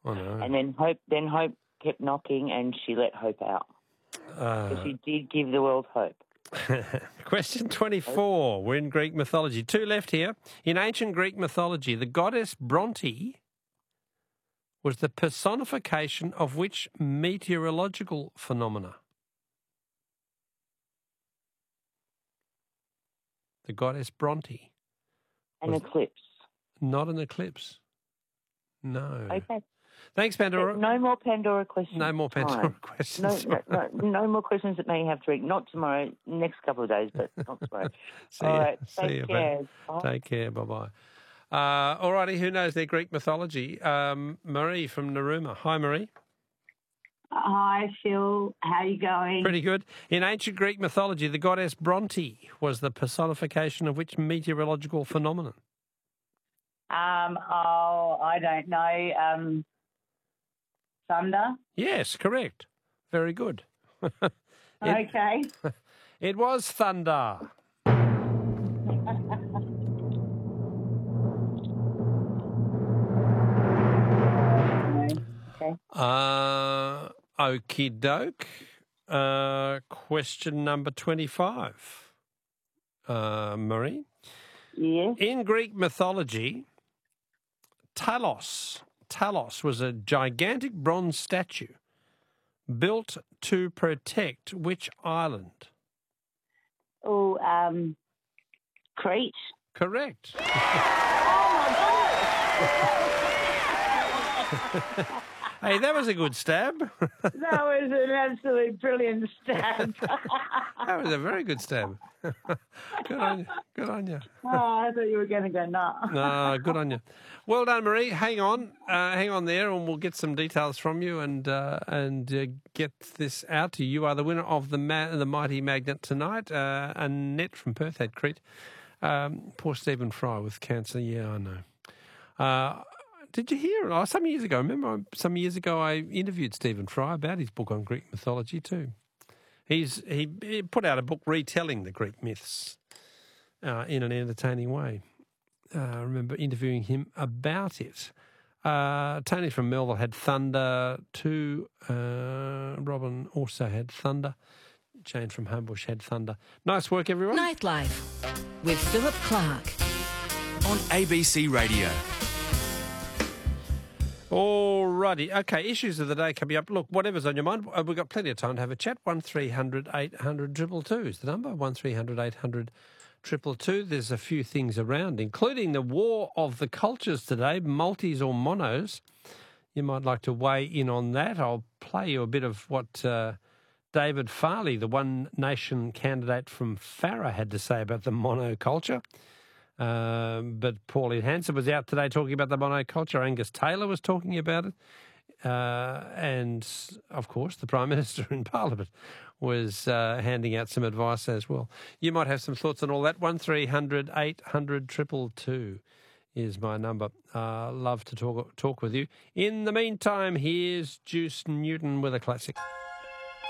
I know. And then Hope kept knocking, and she let Hope out. Because she did give the world hope. Question 24. We're in Greek mythology. 2 left here. In ancient Greek mythology, the goddess Bronte was the personification of which meteorological phenomena? The goddess Bronte. An eclipse. Not an eclipse. No. Okay. Thanks, Pandora. No more Pandora questions. No more Pandora questions. No more questions that may have to read. Not tomorrow, next couple of days, but not tomorrow. See All you. right. See Take you, care. Bye. Take care. Bye-bye. All righty. Who knows their Greek mythology? Marie from Narooma. Hi, Marie. Hi, Phil. How are you going? Pretty good. In ancient Greek mythology, the goddess Bronte was the personification of which meteorological phenomenon? I don't know. Thunder? Yes, correct. Very good. Okay. It was thunder. Okay. Okie doke. Question number 25. Marie? Yes. In Greek mythology, Talos was a gigantic bronze statue built to protect which island? Oh, Crete? Correct. Hey, that was a good stab. That was an absolute brilliant stab. That was a very good stab. Good on you. Good on you. Oh, I thought you were going to go, no. No, good on you. Well done, Marie. Hang on there, and we'll get some details from you and get this out to you. You are the winner of the Mighty Magnet tonight. Annette from Perth had Crete. Poor Stephen Fry with cancer. Yeah, I know. Did you hear? Oh, some years ago, I interviewed Stephen Fry about his book on Greek mythology too. He put out a book retelling the Greek myths in an entertaining way. I remember interviewing him about it. Tony from Melville had thunder too. Robin also had thunder. Jane from Homebush had thunder. Nice work, everyone. Nightlife with Philip Clark on ABC Radio. All righty. Okay, issues of the day coming up. Look, whatever's on your mind, we've got plenty of time to have a chat. 1300 800 222 is the number. 1300 800 222. There's a few things around, including the war of the cultures today, multis or monos. You might like to weigh in on that. I'll play you a bit of what David Farley, the One Nation candidate from Farrer, had to say about the monoculture. But Pauline Hanson was out today talking about the monoculture. Angus Taylor was talking about it. And, of course, the Prime Minister in Parliament was handing out some advice as well. You might have some thoughts on all that. 1300 800 222 is my number. Love to talk with you. In the meantime, here's Juice Newton with a classic.